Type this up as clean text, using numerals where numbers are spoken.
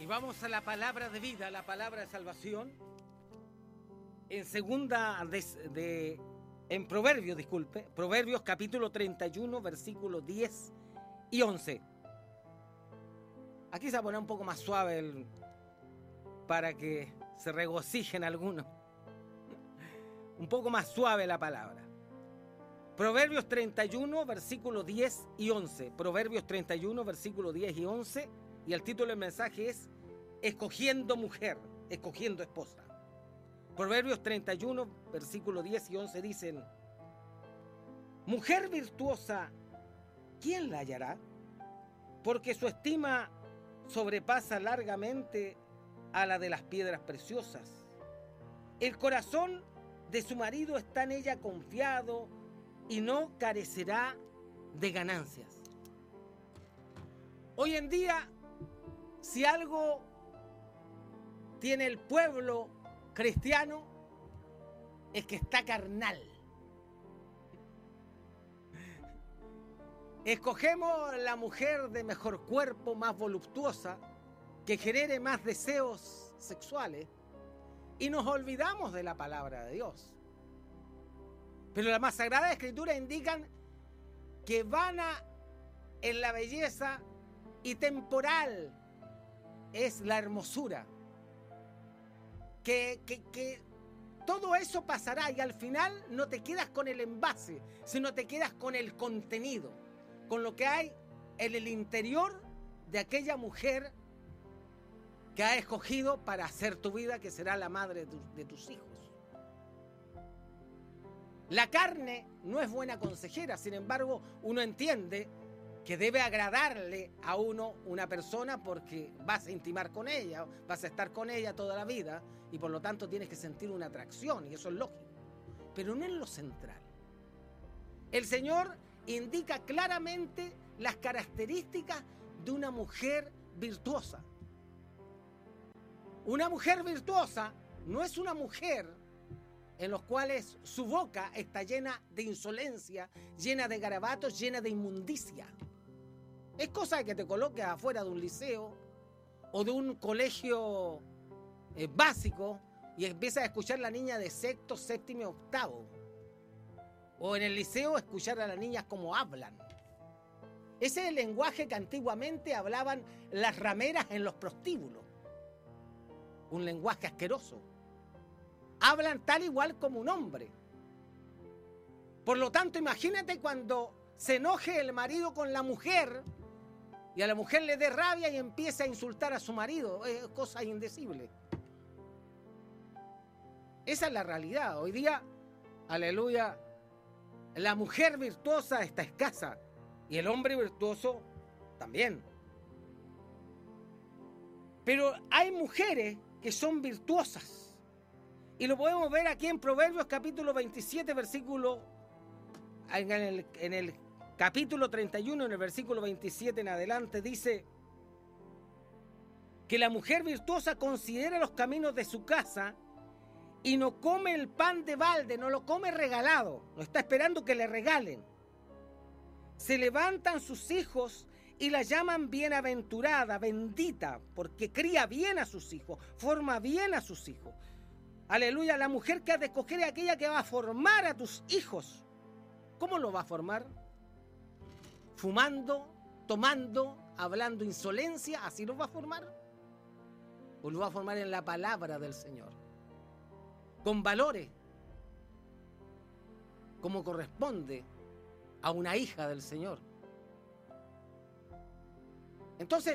Y vamos a la palabra de vida, la palabra de salvación. En Proverbios capítulo 31, versículos 10 y 11. Aquí se va a poner un poco más suave para que se regocijen algunos. Un poco más suave la palabra. Proverbios 31, versículos 10 y 11. Proverbios 31, versículos 10 y 11. Y el título del mensaje es Escogiendo mujer, escogiendo esposa. Proverbios 31, versículos 10 y 11 dicen: Mujer virtuosa, ¿quién la hallará? Porque su estima sobrepasa largamente a la de las piedras preciosas. El corazón de su marido está en ella confiado y no carecerá de ganancias. Hoy en día, si algo tiene el pueblo cristiano, es que está carnal. Escogemos la mujer de mejor cuerpo, más voluptuosa, que genere más deseos sexuales, y nos olvidamos de la palabra de Dios. Pero las más sagradas escrituras indican que vana en la belleza y temporal es la hermosura. Que todo eso pasará y al final no te quedas con el envase, sino te quedas con el contenido, con lo que hay en el interior de aquella mujer que has escogido para hacer tu vida, que será la madre de tus hijos. La carne no es buena consejera, sin embargo, uno entiende que debe agradarle a uno una persona porque vas a intimar con ella, vas a estar con ella toda la vida y por lo tanto tienes que sentir una atracción, y eso es lógico, pero no es lo central. El Señor indica claramente las características de una mujer virtuosa. Una mujer virtuosa no es una mujer en los cuales su boca está llena de insolencia, llena de garabatos, llena de inmundicia. Es cosa de que te coloques afuera de un liceo o de un colegio básico y empiezas a escuchar a la niña de sexto, séptimo y octavo. O en el liceo escuchar a las niñas cómo hablan. Ese es el lenguaje que antiguamente hablaban las rameras en los prostíbulos. Un lenguaje asqueroso. Hablan tal igual como un hombre. Por lo tanto, imagínate cuando se enoje el marido con la mujer y a la mujer le dé rabia y empieza a insultar a su marido. Es cosa indecible. Esa es la realidad. Hoy día, aleluya, la mujer virtuosa está escasa y el hombre virtuoso también. Pero hay mujeres que son virtuosas. Y lo podemos ver aquí en Proverbios capítulo 27, versículo... En el capítulo 31, en el versículo 27 en adelante, dice que la mujer virtuosa considera los caminos de su casa y no come el pan de balde, no lo come regalado, no está esperando que le regalen. Se levantan sus hijos y la llaman bienaventurada, bendita, porque cría bien a sus hijos, forma bien a sus hijos. Aleluya, la mujer que has de escoger es aquella que va a formar a tus hijos. ¿Cómo lo va a formar? Fumando, tomando, hablando insolencia, ¿así lo va a formar? ¿O lo va a formar en la palabra del Señor? Con valores, como corresponde a una hija del Señor. Entonces,